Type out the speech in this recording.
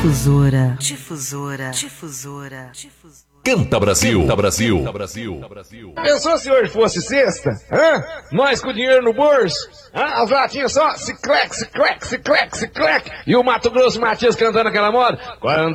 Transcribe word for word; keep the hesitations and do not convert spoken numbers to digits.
Difusora, difusora, difusora, difusora. Canta Brasil, Canta Brasil, Canta Brasil, Canta Brasil. Pensou se hoje fosse sexta? Hã? Nós com o dinheiro no bolso? Hã? As latinhas só, se clec, se clec, se clec, se clec. E o Mato Grosso Matias cantando aquela moda.